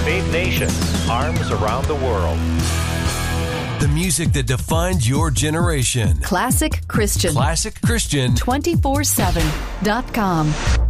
Faith Nation, arms around the world. The music that defined your generation. Classic Christian. Classic Christian. 247.com.